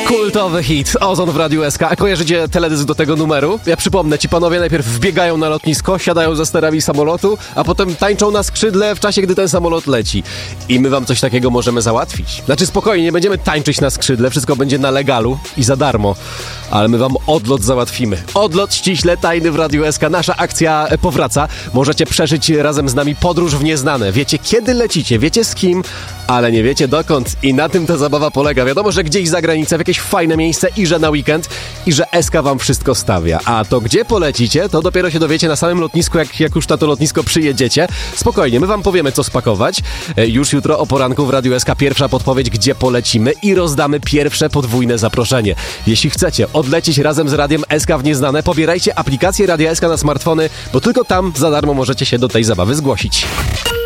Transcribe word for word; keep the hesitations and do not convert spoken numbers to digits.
Kultowy hit, Ozon w Radiu S K. A kojarzycie teledysk do tego numeru? Ja przypomnę, ci panowie najpierw wbiegają na lotnisko, siadają za sterami samolotu, a potem tańczą na skrzydle w czasie, gdy ten samolot leci. I my wam coś takiego możemy załatwić. Znaczy spokojnie, nie będziemy tańczyć na skrzydle, wszystko będzie na legalu i za darmo. Ale my wam odlot załatwimy. Odlot ściśle tajny w Radiu S K. Nasza akcja powraca. Możecie przeżyć razem z nami podróż w nieznane. Wiecie, kiedy lecicie, wiecie z kim, ale nie wiecie dokąd. I na tym ta zabawa polega. Wiadomo, że gdzieś za granicę, w jakieś fajne miejsce i że na weekend i że S K wam wszystko stawia. A to gdzie polecicie, to dopiero się dowiecie na samym lotnisku, jak, jak już na to lotnisko przyjedziecie. Spokojnie, my wam powiemy, co spakować. Już jutro o poranku w Radiu S K pierwsza podpowiedź, gdzie polecimy i rozdamy pierwsze podwójne zaproszenie. Jeśli chcecie odlecieć razem z Radiem S K w nieznane, pobierajcie aplikację Radia S K na smartfony, bo tylko tam za darmo możecie się do tej zabawy zgłosić.